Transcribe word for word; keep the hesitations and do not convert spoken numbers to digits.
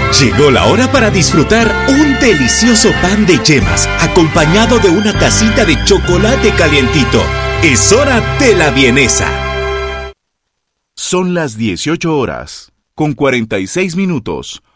Llegó la hora para disfrutar un delicioso pan de yemas acompañado de una tacita de chocolate calientito. Es hora de la vienesa. Son las dieciocho horas, con cuarenta y seis minutos.